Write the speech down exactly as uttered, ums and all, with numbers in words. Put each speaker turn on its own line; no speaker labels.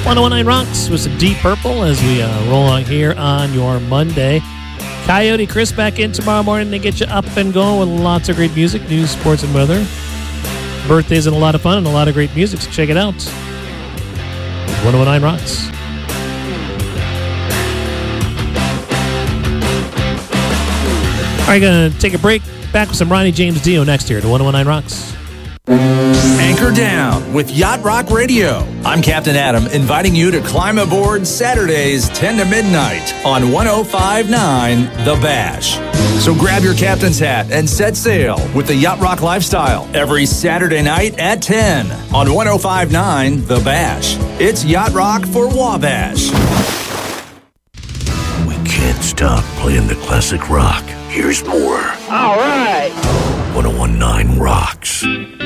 ten nineteen Rocks with some Deep Purple as we uh, roll on here on your Monday. Coyote Chris back in tomorrow morning to get you up and going with lots of great music, news, sports, and weather. Birthdays and a lot of fun and a lot of great music, so check it out. ten nineteen Rocks. All right, going to take a break. Back with some Ronnie James Dio next here to ten nineteen Rocks.
Anchor Down with Yacht Rock Radio. I'm Captain Adam, inviting you to climb aboard Saturdays ten to midnight on ten fifty-nine The Bash. So grab your captain's hat and set sail with the Yacht Rock lifestyle every Saturday night at ten on ten fifty-nine The Bash. It's Yacht Rock for Wabash.
We can't stop playing the classic rock. Here's more.
All right.
ten nineteen Rocks.